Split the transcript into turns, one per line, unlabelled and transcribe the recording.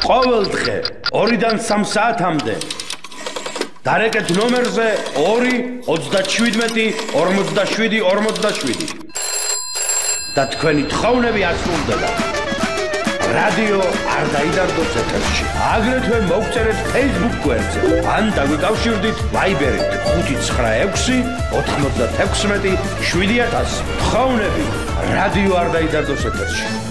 ყოველდღე 2-დან 3 საათამდე დარეკეთ ნომერზე 2-37-47-47 და თქვენი თხოვნები ასრულდება. რადიო არ დაიდარდოს ეთერში. აგრეთვე მოგწერეთ Facebook გვერდზე ან დაგვიკავშირდით Viber-ით 596-96-7000. თხოვნები რადიო არ დაიდარდოს ეთერში.